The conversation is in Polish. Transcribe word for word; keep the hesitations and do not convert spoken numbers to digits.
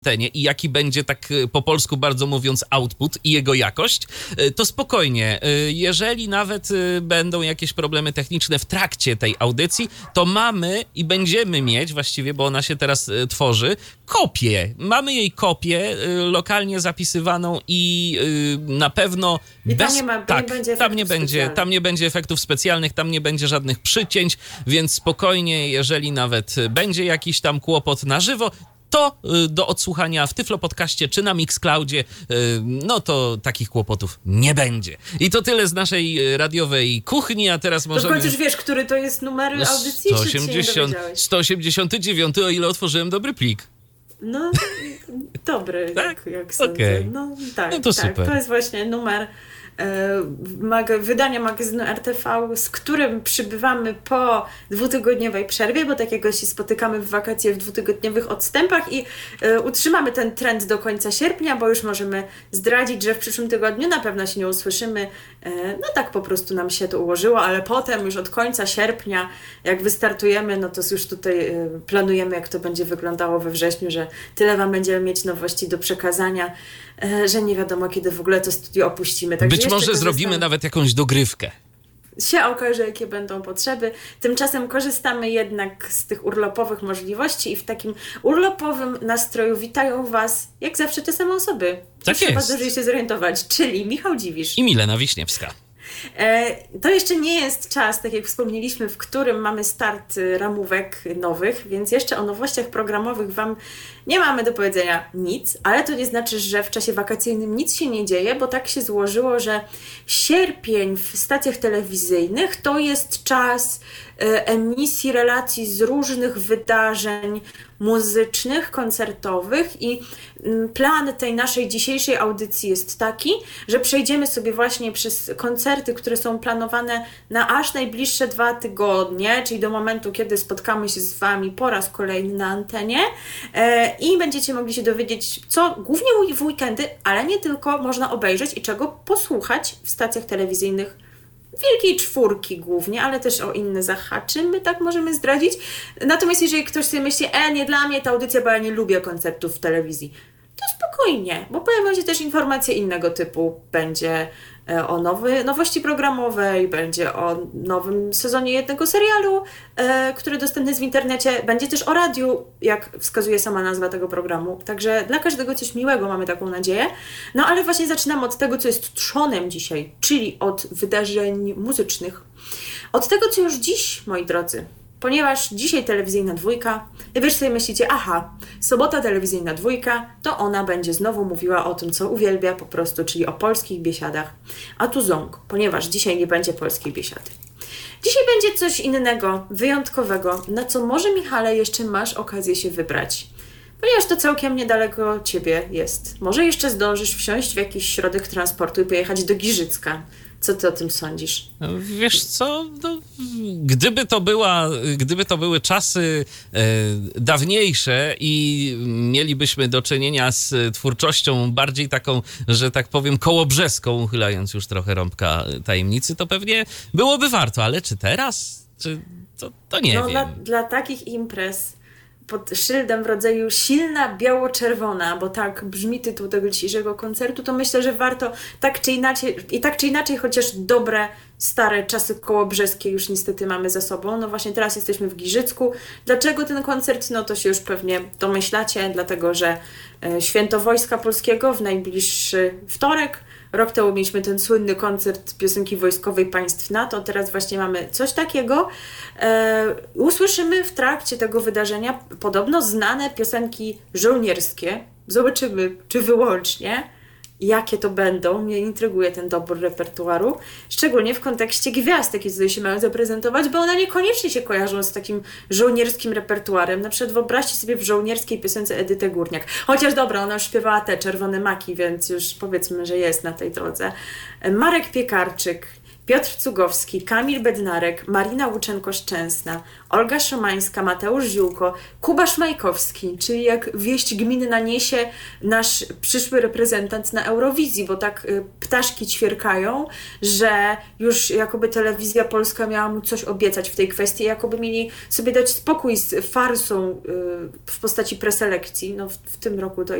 i jaki będzie, tak po polsku bardzo mówiąc, output i jego jakość, to spokojnie, jeżeli nawet będą jakieś problemy techniczne w trakcie tej audycji, to mamy i będziemy mieć właściwie, bo ona się teraz tworzy, kopię. Mamy jej kopię lokalnie zapisywaną i na pewno I bez... tam nie ma, tak, nie będzie tam nie będzie, tam nie będzie efektów specjalnych, tam nie będzie żadnych przycięć, więc spokojnie, jeżeli nawet będzie jakiś tam kłopot na żywo, to do odsłuchania w Tyflo Podcaście czy na Mixcloudzie, no to takich kłopotów nie będzie. I to tyle z naszej radiowej kuchni, a teraz możemy... To w końcu już wiesz, który to jest numer audycji, sto osiemdziesiąt, sto osiemdziesiąt dziewięć, o ile otworzyłem dobry plik. No, dobry, tak? jak, jak sądzę. Okay. No tak, no to tak. super. To jest właśnie numer Mag- wydania magazynu R T V, z którym przybywamy po dwutygodniowej przerwie, bo takiego się spotykamy w wakacje w dwutygodniowych odstępach i y, utrzymamy ten trend do końca sierpnia, bo już możemy zdradzić, że w przyszłym tygodniu na pewno się nie usłyszymy. Y, no tak po prostu nam się to ułożyło, ale potem już od końca sierpnia, jak wystartujemy, no to już tutaj y, planujemy, jak to będzie wyglądało we wrześniu, że tyle Wam będziemy mieć nowości do przekazania, y, że nie wiadomo, kiedy w ogóle to studio opuścimy. Także Być może zrobimy nawet jakąś dogrywkę. Się okaże, jakie będą potrzeby. Tymczasem korzystamy jednak z tych urlopowych możliwości i w takim urlopowym nastroju witają Was, jak zawsze, te same osoby. Tak trzeba jest. dobrze się zorientować, czyli Michał Dziwisz. I Milena Wiśniewska. E, to jeszcze nie jest czas, tak jak wspomnieliśmy, w którym mamy start ramówek nowych, więc jeszcze o nowościach programowych Wam nie mamy do powiedzenia nic, ale to nie znaczy, że w czasie wakacyjnym nic się nie dzieje, bo tak się złożyło, że sierpień w stacjach telewizyjnych to jest czas e, emisji relacji z różnych wydarzeń muzycznych, koncertowych i plan tej naszej dzisiejszej audycji jest taki, że przejdziemy sobie właśnie przez koncerty, które są planowane na aż najbliższe dwa tygodnie, czyli do momentu, kiedy spotkamy się z Wami po raz kolejny na antenie i będziecie mogli się dowiedzieć, co głównie w weekendy, ale nie tylko, można obejrzeć i czego posłuchać w stacjach telewizyjnych Wielkiej Czwórki głównie, ale też o inne zahaczymy, tak możemy zdradzić. Natomiast jeżeli ktoś sobie myśli, e, nie dla mnie ta audycja, bo ja nie lubię koncertów w telewizji, to spokojnie, bo pojawią się też informacje innego typu. Będzie o nowy, nowości programowej, będzie o nowym sezonie jednego serialu, e, który dostępny jest w internecie. Będzie też o radiu, jak wskazuje sama nazwa tego programu. Także dla każdego coś miłego, mamy taką nadzieję. No ale właśnie zaczynamy od tego, co jest trzonem dzisiaj, czyli od wydarzeń muzycznych. Od tego, co już dziś, moi drodzy. Ponieważ dzisiaj telewizyjna dwójka, i wy sobie myślicie, aha, sobota telewizyjna dwójka, to ona będzie znowu mówiła o tym, co uwielbia po prostu, czyli o polskich biesiadach. A tu ząg, ponieważ dzisiaj nie będzie polskiej biesiady. Dzisiaj będzie coś innego, wyjątkowego, na co może, Michale, jeszcze masz okazję się wybrać. Ponieważ to całkiem niedaleko Ciebie jest. Może jeszcze zdążysz wsiąść w jakiś środek transportu i pojechać do Giżycka. Co ty o tym sądzisz? Wiesz co, no, gdyby to była, gdyby to były czasy e, dawniejsze i mielibyśmy do czynienia z twórczością bardziej taką, że tak powiem, kołobrzeską, uchylając już trochę rąbka tajemnicy, to pewnie byłoby warto, ale czy teraz? Czy to, to nie no, wiem. Dla, dla takich imprez pod szyldem w rodzaju silna biało-czerwona, bo tak brzmi tytuł tego dzisiejszego koncertu, to myślę, że warto tak czy inaczej, i tak czy inaczej, chociaż dobre, stare czasy kołobrzeskie już niestety mamy za sobą. No właśnie teraz jesteśmy w Giżycku. Dlaczego ten koncert? No to się już pewnie domyślacie, dlatego że Święto Wojska Polskiego w najbliższy wtorek. Rok temu mieliśmy ten słynny koncert piosenki wojskowej państw NATO, teraz właśnie mamy coś takiego. E, usłyszymy w trakcie tego wydarzenia podobno znane piosenki żołnierskie. Zobaczymy, czy wyłącznie, jakie to będą. Mnie intryguje ten dobór repertuaru, szczególnie w kontekście gwiazd, jakie tutaj się mają zaprezentować, bo one niekoniecznie się kojarzą z takim żołnierskim repertuarem. Na przykład wyobraźcie sobie w żołnierskiej piosence Edytę Górniak. Chociaż dobra, ona już śpiewała te Czerwone Maki, więc już powiedzmy, że jest na tej drodze. Marek Piekarczyk, Piotr Cugowski, Kamil Bednarek, Marina Łuczenko-Szczęsna, Olga Szomańska, Mateusz Ziółko, Kuba Szmajkowski, czyli jak wieść gminna niesie nasz przyszły reprezentant na Eurowizji, bo tak y, ptaszki ćwierkają, że już jakoby telewizja polska miała mu coś obiecać w tej kwestii, jakoby mieli sobie dać spokój z farsą y, w postaci preselekcji. No w, w tym roku to